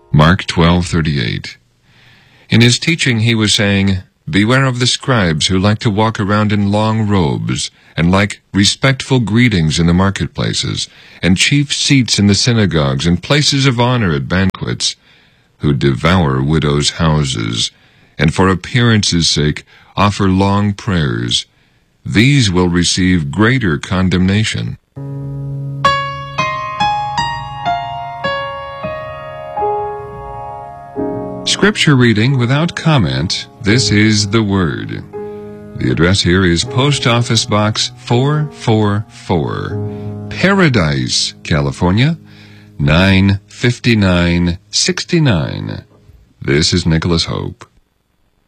Mark 12:38. In his teaching he was saying, "Beware of the scribes who like to walk around in long robes, and like respectful greetings in the marketplaces, and chief seats in the synagogues, and places of honor at banquets, who devour widows' houses, and for appearance's sake offer long prayers. These will receive greater condemnation." Scripture reading without comment. This is the Word. The address here is Post Office Box 444, Paradise, California, 95969. This is Nicholas Hope.